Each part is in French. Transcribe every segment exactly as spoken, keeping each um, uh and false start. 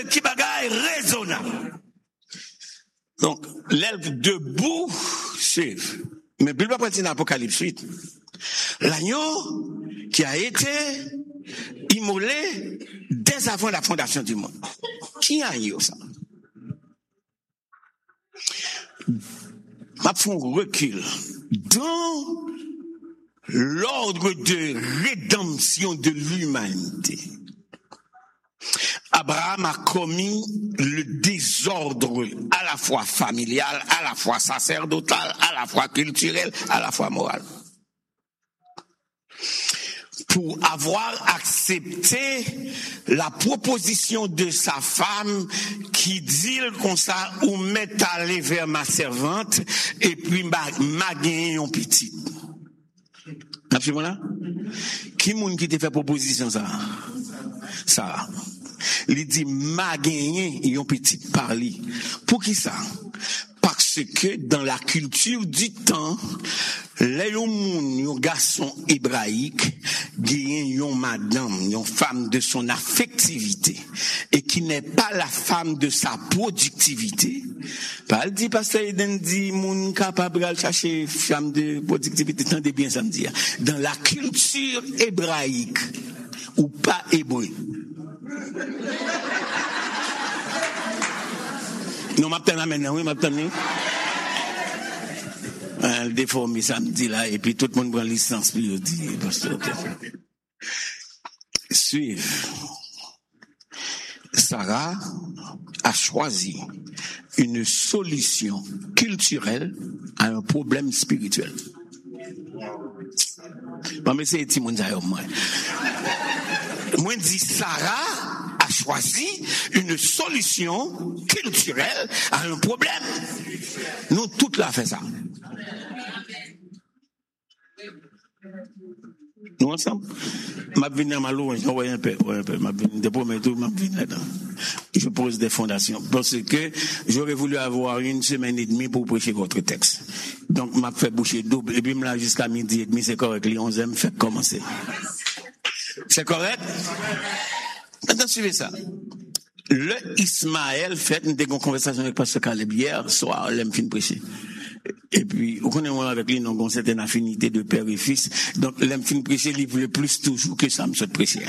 qui bagaille raisonnable. Donc, l'aile debout, suivre. Mais plus pas prendre l'Apocalypse huit. L'agneau qui a été immolé dès avant la fondation du monde. Qui a eu ça? Ma fond recul dans l'ordre de rédemption de l'humanité. Abraham a commis le désordre à la fois familial, à la fois sacerdotal, à la fois culturel, à la fois moral. Pour avoir accepté la proposition de sa femme qui dit comme ça, ou m'est allé vers ma servante et puis m'a gagné un petit. Absolument là? Qui moun qui te fait proposition ça? Ça. Il dit m'a gagné un petit par lui. Pour qui ça? Parce que dans la culture du temps, les gens, garçon hébraïque, gagnent une madame, une femme de son affectivité, et qui n'est pas la femme de sa productivité. Pas le dit, pasteur Eden dit, moun capable de chercher femme de productivité, tendez bien ça me dit. Dans la culture hébraïque, ou pas hébreu. Non, m'a t'en maintenant, oui, m'a t'en le déformé samedi là, et puis tout le monde prend licence, puis il dit, pasteur, suivre. Sarah a choisi une solution culturelle à un problème spirituel. Bon, mais c'est Timon Zayo, moi. Moi, dit Sarah a choisi une solution culturelle à un problème. Nous, toutes là, fait ça. Nous ensemble, m'a venu à ma louange, ouais un peu, ouais un peu, m'a venu, des premiers tours, m'a venu là-dedans. Je pose des fondations, parce que j'aurais voulu avoir une semaine et demie pour prêcher votre texte. Donc, m'a fait boucher double, et puis là, jusqu'à midi et demi, c'est correct, les onze me fait commencer. C'est correct? Maintenant, suivez ça. Le Ismaël fait une conversation avec Pasteur Caleb hier soir, l'aime fin prêcher. Et puis, on connaît moi avec lui, nous avons une certaine affinité de père et fils. Donc, l'aime fin prêcher, il voulait plus toujours que ça me soit prêcher.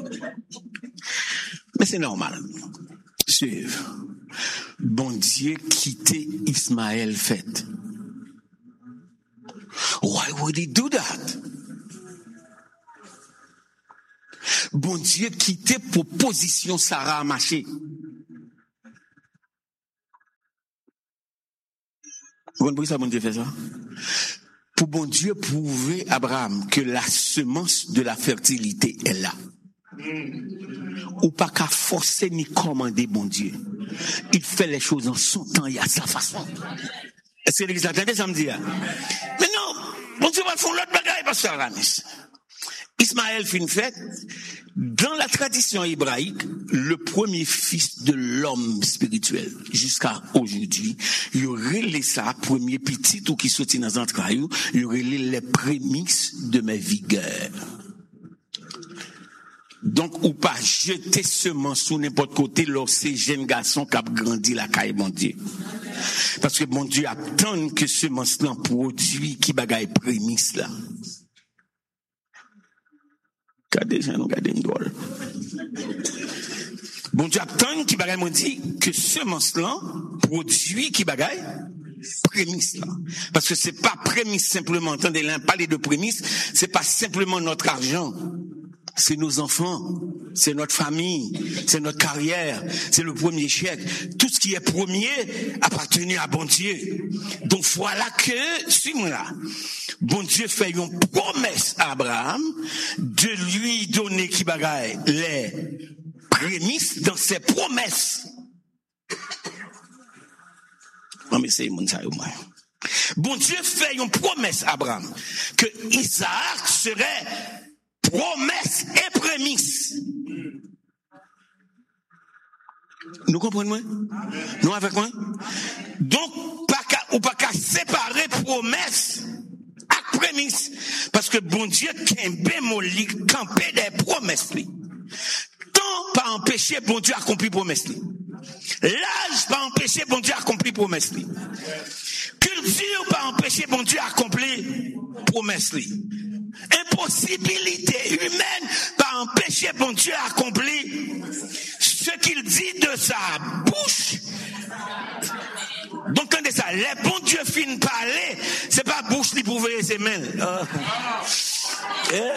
Mais c'est normal. Suivre. Bon Dieu quittait Ismaël fait. Why would he do that? Bon Dieu quittait pour position Sarah à marcher. Vous comprenez ça, bon Dieu fait ça? Pour bon Dieu prouver à Abraham que la semence de la fertilité est là. Ou pas qu'à forcer ni commander bon Dieu. Il fait les choses en son temps et à sa façon. Est-ce que l'église attendait ça me dit? Mais non, bon Dieu va faire l'autre bagaille parce que Aramis. Ismaël fait une fête. Dans la tradition hébraïque, le premier fils de l'homme spirituel, jusqu'à aujourd'hui, il y aurait ça, premier petit ou qui sortit dans un entrailles, il y aurait les prémices de mes vigueurs. Donc, ou pas jeter semence sous n'importe côté lorsque jeune garçon qui a grandi la caille, mon Dieu. Parce que mon Dieu attend que semence là produit qui bagaille prémices là. Regardez, j'ai nous regardé une drôle. Bon Dieu attend qui bagaille, mon Dieu, que semence là produit qui bagaille prémisse là. Parce que c'est pas prémisse simplement, entendez, là, parler de prémisse, c'est pas simplement notre argent. C'est nos enfants, c'est notre famille, c'est notre carrière, c'est le premier chèque. Tout ce qui est premier appartient à bon Dieu. Donc voilà que, suis-moi là, bon Dieu fait une promesse à Abraham de lui donner qui bagaille les prémices dans ses promesses. Non mais c'est mon ça moi. Bon Dieu fait une promesse à Abraham que Isaac serait promesse et prémisse. Nous comprenons? Nous avec moi? Donc, pas qu'à, ou pas qu'à séparer promesse et prémisse. Parce que bon Dieu, qu'un bémoli, campé des promesses, lui. Tant pas empêcher bon Dieu accomplir promesse. L'âge pas empêcher bon Dieu accomplir promesse. Culture pas empêcher bon Dieu accomplir promesse. Impossibilité humaine pas empêcher bon Dieu accomplir ce qu'il dit de sa bouche. Donc quand ça, les bons Dieu finissent parler, c'est pas bouche qui pouvait ses mains. Uh, yeah.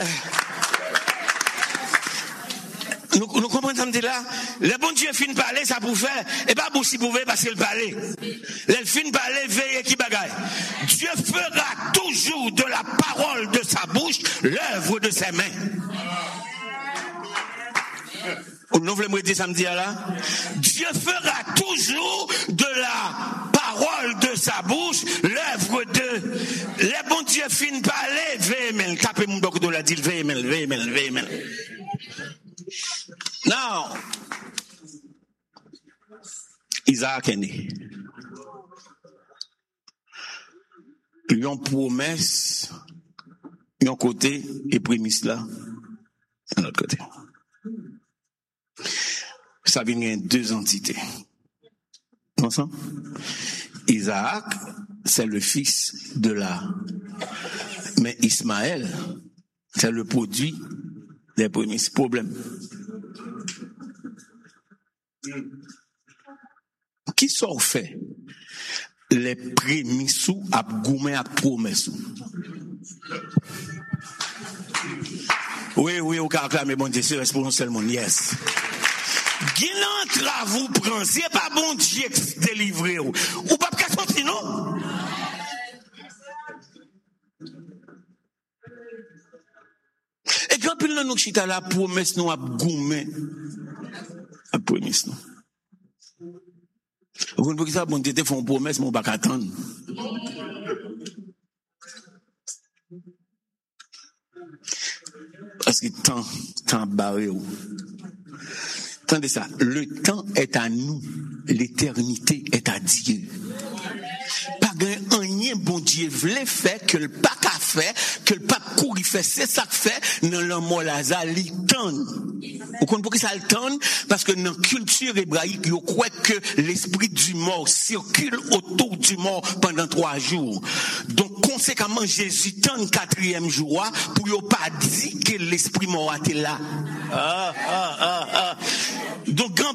Nous, nous comprenons ça me dit là. Les bons Dieu finissent parler, ça pour faire, et pas bouche qui pouvait parce qu'il parlait. Les finissent parler, veille qui bagaille. Dieu fera toujours de la parole de sa bouche l'œuvre de ses mains. Nous voulons dire samedi là. Dieu fera toujours de la parole de sa bouche l'œuvre de. Les bons Dieu finissent parler, veille, tapez mon beaucoup de la dit, veille, veille, veille. Now, Isaac est né. Ils ont promesse, ils ont côté et prémisse là, de l'autre côté. Ça vient de deux entités. Ensemble? Isaac, c'est le fils de la. Mais Ismaël, c'est le produit des prémices. Problème. Qui sont fait les prémices à gourmet à promesse? Oui, oui, au cas mais bon Dieu, c'est responsable, yes. Guinan vous prend, c'est pas bon Dieu qui délivre ou ou pas qu'à sortir non. Et quand il nous chita la promesse nous a gourmet la promesse nous. Vous comprenez que ça bon Dieu te font promesse mon pas attendre. Parce que temps temps barré ou. Attendez ça, le temps est à nous, l'éternité est à Dieu. Pas rien bon Dieu voulait faire que le pas qu'à faire, que le pas courir fait, c'est ça que fait dans le mot Lazare, il tend. Vous comprenez pourquoi ça le tend? Parce que dans la culture hébraïque, il croit que l'esprit du mort circule autour du mort pendant trois jours. Donc, conséquemment, Jésus tend le quatrième jour pour ne pas dire que l'esprit mort était là. Ah, ah, ah, ah. Donc,